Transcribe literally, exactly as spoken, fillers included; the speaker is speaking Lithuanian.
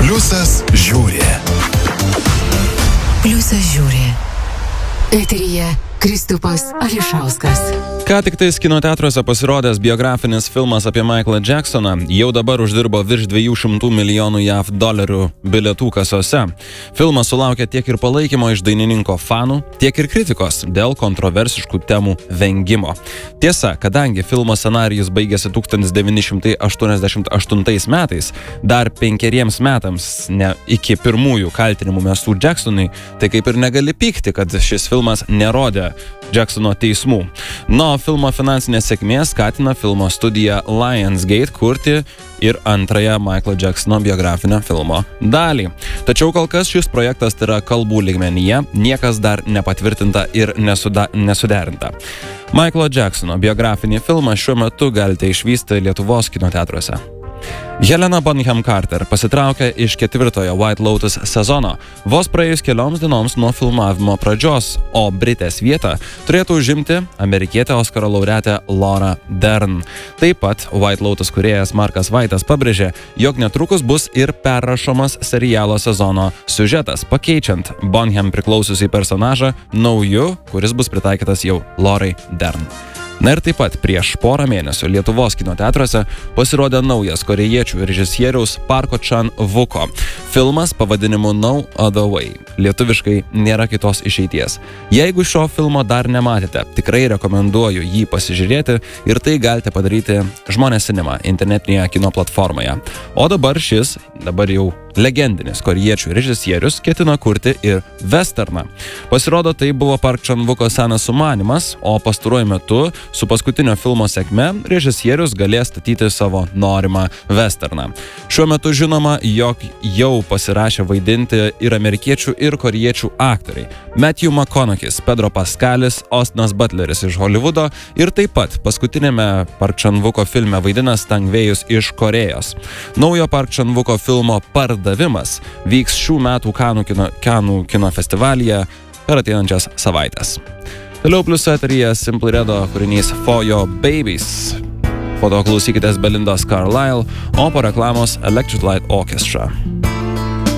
Pliusas žiūri. Pliusas žiūri. Eteryje Kristupas Ališauskas. Ką tik tais kino teatruose pasirodęs biografinis filmas apie Michaelą Jacksoną jau dabar uždirbo virš dviejų šimtų milijonų jav dolerių bilietų kasose. Filmas sulaukė tiek ir palaikymo iš dainininko fanų, tiek ir kritikos dėl kontroversiškų temų vengimo. Tiesa, kadangi filmo scenarijus baigėsi tūkstantis devyni šimtai aštuoniasdešimt aštuntais metais, dar penkeriems metams ne iki pirmųjų kaltinimų mestų Jacksonui, tai kaip ir negali pykti, kad šis filmas nerodė Jacksono teismų. Nuo filmo finansinės sėkmės skatina filmo studiją Lionsgate kurti ir antrąją Michaelo Jacksono biografinio filmo dalį. Tačiau kol kas šis projektas yra kalbų lygmenyje, niekas dar nepatvirtinta ir nesuda, nesuderinta. Michaelo Jacksono biografinį filmą šiuo metu galite išvysti Lietuvos kino teatruose. Helena Bonham Carter pasitraukė iš ketvirtojo White Lotus sezono vos praėjus kelioms dienoms nuo filmavimo pradžios, o Britės vietą turėtų užimti amerikietė Oskaro laureatė Laura Dern. Taip pat White Lotus kūrėjas Markas Vaitas pabrėžė, jog netrukus bus ir perrašomas serialo sezono siužetas, pakeičiant Bonham priklausiusį personažą nauju, kuris bus pritaikytas jau Laurai Dern. Na ir taip pat prieš porą mėnesių Lietuvos kino teatruose pasirodė naujas korėjiečių režisieriaus Parko Chan-vuko filmas pavadinimu No Other Way. Lietuviškai nėra kitos išeities. Jeigu šio filmo dar nematėte, tikrai rekomenduoju jį pasižiūrėti ir tai galite padaryti Žmonės Cinema internetinėje kino platformoje. O dabar šis, dabar jau legendinis korėjiečių režisierius ketina kurti ir westerną. Pasirodo, tai buvo Park Chan-vuko senas sumanymas, o pastaruoju metu su paskutinio filmo sėkme režisierius galės statyti savo norimą westerną. Šiuo metu žinoma, jog jau pasirašė vaidinti ir amerikiečių ir korėjiečių aktoriai. Matthew McConaughey, Pedro Pascalis, Austinas Butleris iš Holivudo ir taip pat paskutinėme Park Chan-vuko filme vaidina Stangvėjus iš Korėjos. Naujo Park Chan-vuko filmo Pardavimas vyks šių metų Kanų kino, Kanų kino festivalyje per ateinančias savaitės. Toliau pliuso eteryje Simply Redo kūrinys For Your Babies. Po to klausykitės Belindos Carlisle, o po reklamos Electric Light Orchestra.